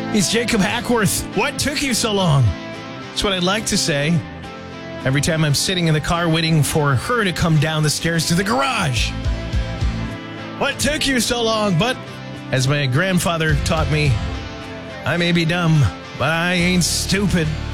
It's Jacob Hackworth. What took you so long? That's what I'd like to say every time I'm sitting in the car waiting for her to come down the stairs to the garage. What took you so long? But as my grandfather taught me, I may be dumb, but I ain't stupid.